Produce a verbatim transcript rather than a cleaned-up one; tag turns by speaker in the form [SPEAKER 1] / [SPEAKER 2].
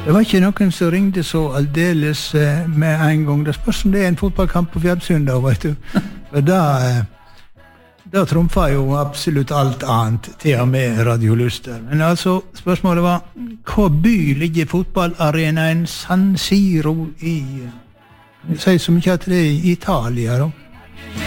[SPEAKER 1] Det var ikke noen som ringde så aldeles eh, med en gang. Det spørs om det er en fotballkamp på Fjerdsund da, vet du. For da, eh, da trumfer jo absolutt alt annet, til og med radioluster. Men altså, spørsmålet var, hva by ligger fotballarenaen San Siro i? Jeg sier så mye at det er i Italia da.